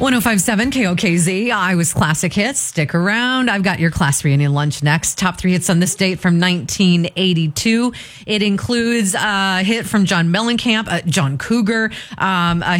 1057 KOKZ, I Was Classic Hits. Stick around. I've got your class reunion lunch next. Top 3 hits on this date from 1982. It includes a hit from John Mellencamp, John Cougar, a